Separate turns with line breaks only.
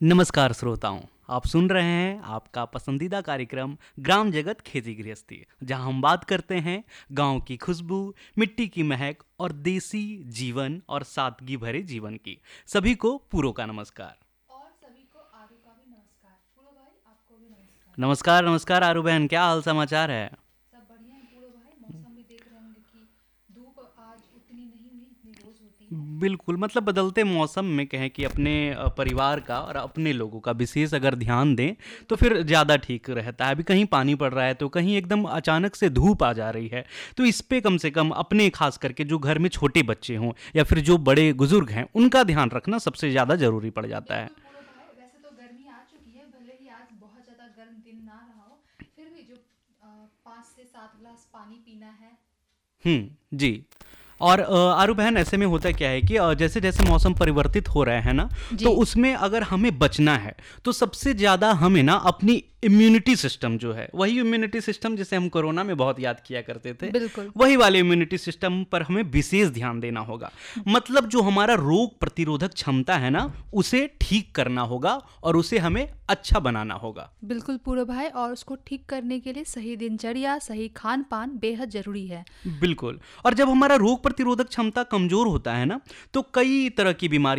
नमस्कार श्रोताओं, आप सुन रहे हैं आपका पसंदीदा कार्यक्रम ग्राम जगत खेती गृहस्थी, जहां हम बात करते हैं गांव की खुशबू, मिट्टी की महक और देसी जीवन और सादगी भरे जीवन की। सभी को पूरो का नमस्कार।
और सभी को आरू का भी नमस्कार। पूरो भाई आपको भी नमस्कार।
नमस्कार नमस्कार आरू बहन, क्या हाल समाचार है?
सब बढ़िया है पूरो भाई। मौसम भी देख रहे होंगे कि धूप आज उतनी नहीं हुई जितनी रोज होती है।
बिल्कुल, मतलब बदलते मौसम में कहें कि अपने परिवार का और अपने लोगों का विशेष अगर ध्यान दें तो
बिल्कुल।
फिर ज़्यादा ठीक रहता है। अभी कहीं पानी पड़ रहा है तो कहीं एकदम अचानक से धूप आ जा रही है, तो इस पे कम से कम अपने खास करके जो घर में छोटे बच्चे हों या फिर जो बड़े बुजुर्ग हैं उनका ध्यान रखना सबसे ज़्यादा ज़रूरी पड़ जाता है।
बिल्कुल पूरो भाई, वैसे तो गर्मी आ चुकी है, भले ही आज बहुत ज़्यादा गर्म दिन ना रहा हो, फिर भी जो 5 से 7 गिलास पानी पीना है।
जी। और आरू बहन, ऐसे में होता क्या है कि जैसे जैसे मौसम परिवर्तित हो रहा है ना, तो
जी।
उसमें अगर हमें बचना है तो सबसे ज़्यादा हमें ना अपनी इम्यूनिटी सिस्टम जो है, वही इम्यूनिटी सिस्टम जिसे हम कोरोना में बहुत याद किया करते थे,
बिल्कुल।
वही वाले इम्यूनिटी सिस्टम पर हमें विशेष ध्यान देना होगा। मतलब जो हमारा रोग प्रतिरोधक क्षमता है ना, उसे ठीक करना होगा और उसे हमें अच्छा बनाना होगा।
बिल्कुल पूरो भाई, और उसको ठीक करने के लिए सही दिनचर्या, सही खान पान बेहद ज़रूरी है।
बिल्कुल। और जब हमारा रोग प्रतिरोधक क्षमता कमजोर होता है ना, तो कई तरह की बीमारी